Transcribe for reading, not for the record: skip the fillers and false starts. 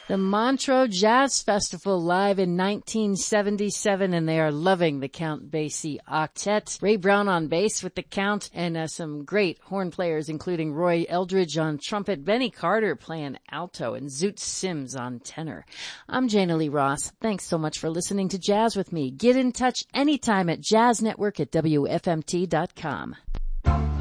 The Montreux Jazz Festival live in 1977, and they are loving the Count Basie Octet. Ray Brown on bass with the Count, and some great horn players, including Roy Eldridge on trumpet, Benny Carter playing alto, and Zoot Sims on tenor. I'm Jana Lee Ross. Thanks so much for listening to Jazz with me. Get in touch anytime at jazznetwork@wfmt.com.